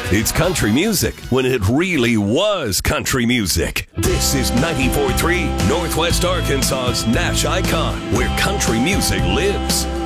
It's country music when it really was country music. This is 94.3 Northwest Arkansas's Nash Icon, where country music lives.